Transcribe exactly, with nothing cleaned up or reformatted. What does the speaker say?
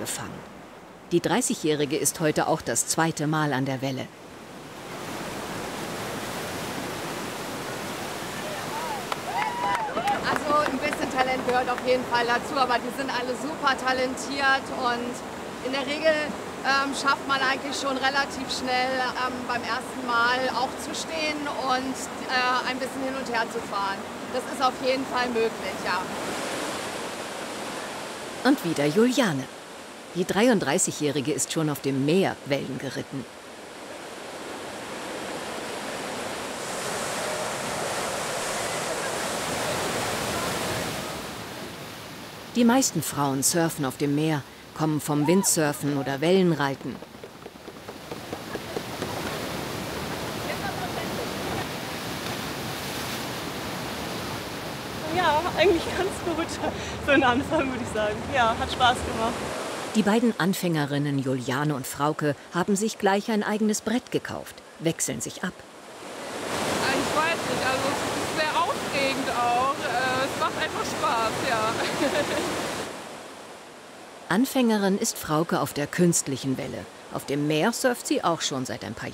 gefangen. Die dreißigjährige ist heute auch das zweite Mal an der Welle. Also ein bisschen Talent gehört auf jeden Fall dazu, aber die sind alle super talentiert und in der Regel ähm, schafft man eigentlich schon relativ schnell ähm, beim ersten Mal auch zu stehen und äh, ein bisschen hin und her zu fahren. Das ist auf jeden Fall möglich, ja. Und wieder Juliane. Die dreiunddreißigjährige ist schon auf dem Meer Wellen geritten. Die meisten Frauen surfen auf dem Meer, kommen vom Windsurfen oder Wellenreiten. Ja, eigentlich ganz gut. Für den Anfang würde ich sagen. Ja, hat Spaß gemacht. Die beiden Anfängerinnen Juliane und Frauke haben sich gleich ein eigenes Brett gekauft, wechseln sich ab. Ich weiß nicht, also es ist sehr aufregend auch. Es macht einfach Spaß, ja. Anfängerin ist Frauke auf der künstlichen Welle. Auf dem Meer surft sie auch schon seit ein paar Jahren.